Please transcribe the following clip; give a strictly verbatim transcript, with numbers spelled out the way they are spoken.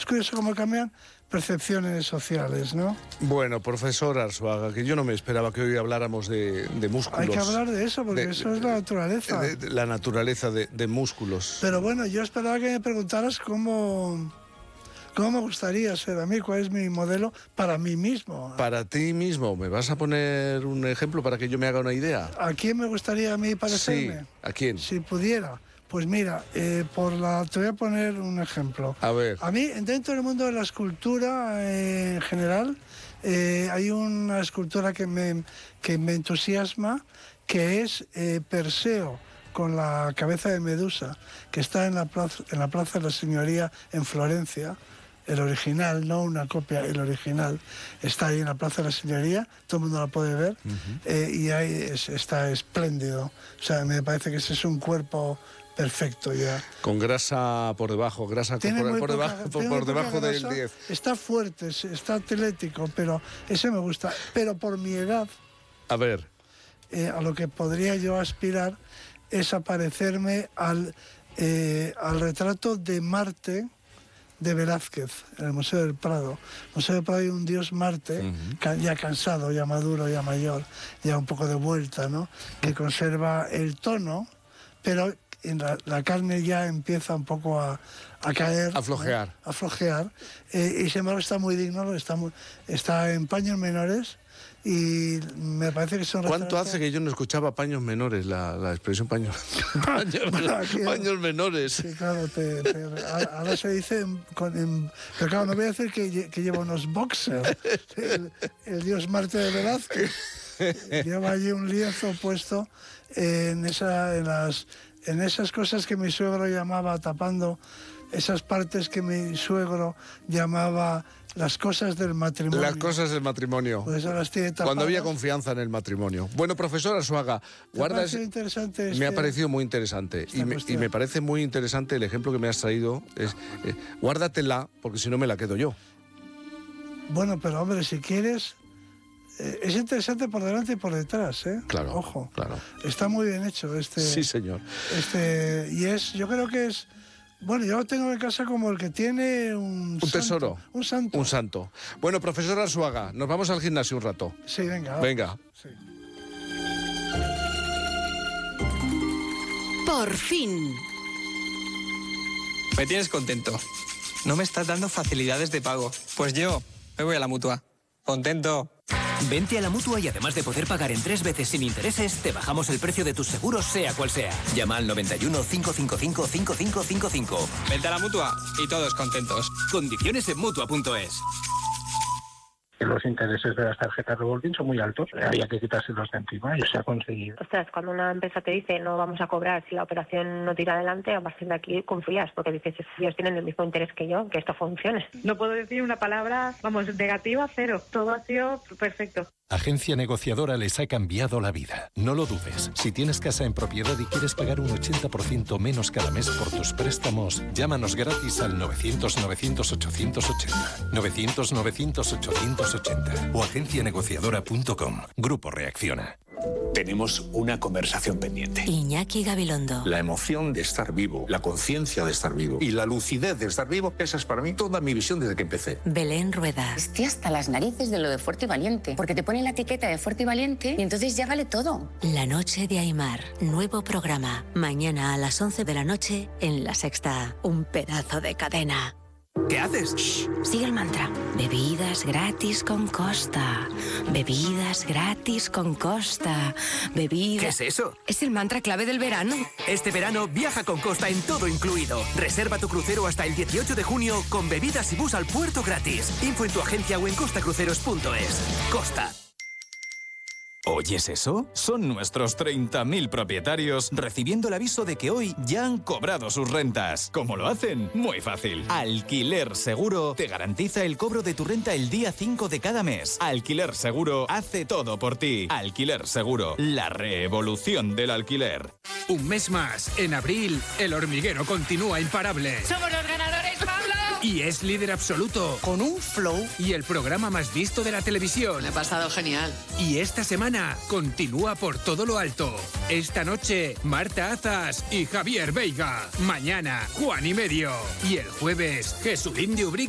curioso cómo cambian percepciones sociales, ¿no? Bueno, profesor Arzuaga, que yo no me esperaba que hoy habláramos de, de músculos. Hay que hablar de eso, porque de, eso es la naturaleza. De, de la naturaleza de, de músculos. Pero bueno, yo esperaba que me preguntaras cómo, cómo me gustaría ser a mí, cuál es mi modelo para mí mismo. Para ti mismo, ¿me vas a poner un ejemplo para que yo me haga una idea? ¿A quién me gustaría a mí parecerme? Sí, ¿a quién? Si pudiera. Pues mira, eh, por la, te voy a poner un ejemplo. A ver. A mí, dentro del mundo de la escultura eh, en general, eh, hay una escultura que me, que me entusiasma, que es eh, Perseo, con la cabeza de Medusa, que está en la plaza, en la Plaza de la Signoría en Florencia. El original, no una copia, el original está ahí en la Plaza de la Signoría, todo el mundo la puede ver, uh-huh. eh, y ahí es, está espléndido. O sea, me parece que ese es un cuerpo perfecto ya. Con grasa por debajo, grasa por, por, poca, debajo, por, por debajo del diez. Está fuerte, está atlético, pero ese me gusta. Pero por mi edad, a ver, eh, a lo que podría yo aspirar es a parecerme al, eh, al retrato de Marte de Velázquez, en el Museo del Prado. En el Museo del Prado hay un dios Marte, uh-huh. ya cansado, ya maduro, ya mayor, ya un poco de vuelta, ¿no? Que conserva el tono, pero en la, la carne ya empieza un poco a, a caer. A flojear. ¿no? A flojear. Eh, y sin embargo está muy digno, está, muy, está en paños menores y me parece que son... ¿Cuánto hace que yo no escuchaba paños menores, la, la expresión paños, paños, bueno, aquí, paños menores? Sí, claro, te, te, ahora se dice... Con, en, pero claro, no voy a decir que, que lleva unos boxers, el, el dios Marte de Velázquez. Lleva allí un lienzo puesto en, esa, en, las, en esas cosas que mi suegro llamaba, tapando esas partes que mi suegro llamaba las cosas del matrimonio. Las cosas del matrimonio. Pues las tiene tapadas. Cuando había confianza en el matrimonio. Bueno, profesor Arzuaga, guarda ese... interesante este... me ha parecido muy interesante. Y me, y me parece muy interesante el ejemplo que me has traído. Es, eh, guárdatela, porque si no me la quedo yo. Bueno, pero hombre, si quieres... Eh, es interesante por delante y por detrás, ¿eh? Claro, ojo. Claro. Está muy bien hecho este... Sí, señor. Este, y es, yo creo que es... Bueno, yo lo tengo en casa como el que tiene un... Un santo, tesoro. Un santo. Un santo. Bueno, profesor Arzuaga, nos vamos al gimnasio un rato. Sí, venga. Venga. Sí. Por fin. Me tienes contento. No me estás dando facilidades de pago. Pues yo me voy a la Mutua. Contento. Vente a la Mutua y además de poder pagar en tres veces sin intereses, te bajamos el precio de tus seguros sea cual sea. Llama al noventa y uno, cinco cinco cinco, cinco cinco cinco cinco. Vente a la Mutua y todos contentos. Condiciones en Mutua punto es. Los intereses de las tarjetas revolving son muy altos, había que quitárselos de encima y se ha conseguido. Ostras, cuando una empresa te dice no vamos a cobrar si la operación no tira adelante, a partir de aquí confías, porque dices, ellos tienen el mismo interés que yo, que esto funcione. No puedo decir una palabra, vamos, negativa, cero. Todo ha sido perfecto. Agencia Negociadora les ha cambiado la vida. No lo dudes. Si tienes casa en propiedad y quieres pagar un ochenta por ciento menos cada mes por tus préstamos, llámanos gratis al novecientos, novecientos, ochocientos ochenta. novecientos, novecientos, ochocientos ochenta. O agencia negociadora punto com. Grupo Reacciona. Tenemos una conversación pendiente. Iñaki Gabilondo. La emoción de estar vivo, la conciencia de estar vivo y la lucidez de estar vivo, esa es para mí toda mi visión desde que empecé. Belén Rueda. Estoy hasta las narices de lo de Fuerte y Valiente, porque te ponen la etiqueta de Fuerte y Valiente y entonces ya vale todo. La noche de Aimar. Nuevo programa. Mañana a las once de la noche en La Sexta. Un pedazo de cadena. ¿Qué haces? Shh, sigue el mantra. Bebidas gratis con Costa. Bebidas gratis con Costa. Bebidas... ¿Qué es eso? Es el mantra clave del verano. Este verano viaja con Costa en todo incluido. Reserva tu crucero hasta el dieciocho de junio con bebidas y bus al puerto gratis. Info en tu agencia o en costa cruceros punto es. Costa. ¿Oyes eso? Son nuestros treinta mil propietarios recibiendo el aviso de que hoy ya han cobrado sus rentas. ¿Cómo lo hacen? Muy fácil. Alquiler Seguro te garantiza el cobro de tu renta el día cinco de cada mes. Alquiler Seguro hace todo por ti. Alquiler Seguro, la revolución del alquiler. Un mes más. En abril, El Hormiguero continúa imparable. ¡Somos los ganadores, Pablo! Y es líder absoluto. Con un flow. Y el programa más visto de la televisión. Me ha pasado genial. Y esta semana continúa por todo lo alto. Esta noche, Marta Azas y Javier Veiga. Mañana, Juan y Medio. Y el jueves, Jesulín de Ubrique.